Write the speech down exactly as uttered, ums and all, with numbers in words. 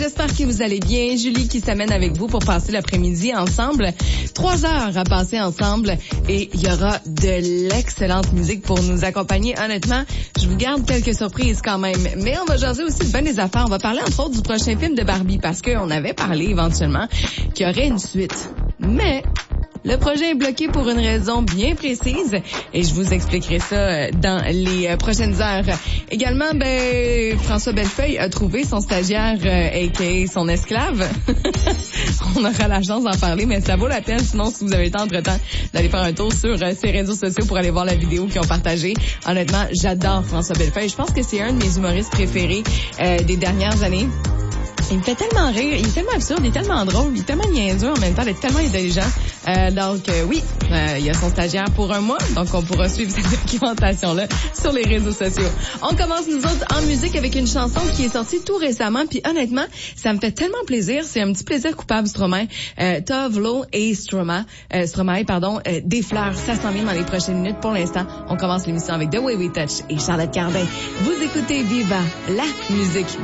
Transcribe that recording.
J'espère que vous allez bien. Julie qui s'amène avec vous pour passer l'après-midi ensemble. Trois heures à passer ensemble et il y aura de l'excellente musique pour nous accompagner. Honnêtement, je vous garde quelques surprises quand même. Mais on va jaser aussi de bien des affaires. On va parler entre autres du prochain film de Barbie parce qu'on avait parlé éventuellement qu'il y aurait une suite. Mais le projet est bloqué pour une raison bien précise et je vous expliquerai ça dans les prochaines heures. Également, ben François Bellefeuille a trouvé son stagiaire, euh, aka son esclave. On aura la chance d'en parler, mais ça vaut la peine. Sinon, si vous avez le temps entre-temps d'aller faire un tour sur euh, ses réseaux sociaux pour aller voir la vidéo qu'ils ont partagée. Honnêtement, j'adore François Bellefeuille. Je pense que c'est un de mes humoristes préférés euh, des dernières années. Il me fait tellement rire, il est tellement absurde, il est tellement drôle, il est tellement niaiseux en même temps, il est tellement intelligent. Euh, donc euh, oui, euh, il y a son stagiaire pour un mois, donc on pourra suivre cette documentation-là sur les réseaux sociaux. On commence nous autres en musique avec une chanson qui est sortie tout récemment, puis honnêtement, ça me fait tellement plaisir, c'est un petit plaisir coupable Stromae. Euh, Tove Lo et Stromae, euh, Stromae, pardon, euh, des fleurs, ça s'en vient dans les prochaines minutes. Pour l'instant, on commence l'émission avec The Way We Touch et Charlotte Cardin. Vous écoutez Viva, la musique.